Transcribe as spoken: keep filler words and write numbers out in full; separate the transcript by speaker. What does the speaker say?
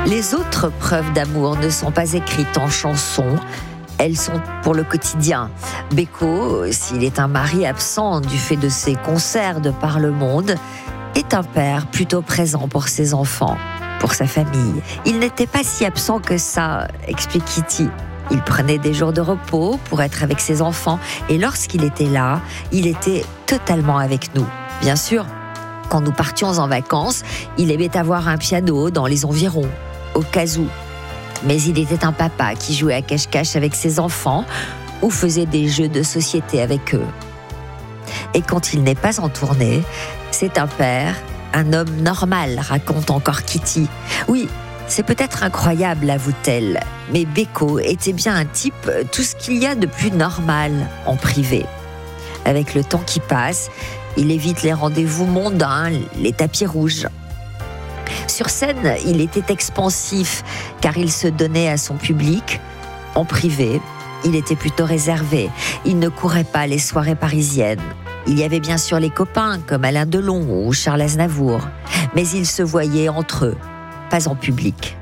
Speaker 1: Les autres preuves d'amour ne sont pas écrites en chansons. Elles sont pour le quotidien. Beko, s'il est un mari absent du fait de ses concerts de par le monde, est un père plutôt présent pour ses enfants, pour sa famille. Il n'était pas si absent que ça, explique Kitty. Il prenait des jours de repos pour être avec ses enfants et lorsqu'il était là, il était totalement avec nous. Bien sûr, quand nous partions en vacances, il aimait avoir un piano dans les environs, au cas où. Mais il était un papa qui jouait à cache-cache avec ses enfants ou faisait des jeux de société avec eux. Et quand il n'est pas en tournée, c'est un père, un homme normal, raconte encore Kitty. Oui, c'est peut-être incroyable, avoue-t-elle, mais Beko était bien un type, tout ce qu'il y a de plus normal en privé. Avec le temps qui passe, il évite les rendez-vous mondains, les tapis rouges. Sur scène, il était expansif car il se donnait à son public. En privé, il était plutôt réservé. Il ne courait pas les soirées parisiennes. Il y avait bien sûr les copains comme Alain Delon ou Charles Aznavour, mais ils se voyaient entre eux, pas en public.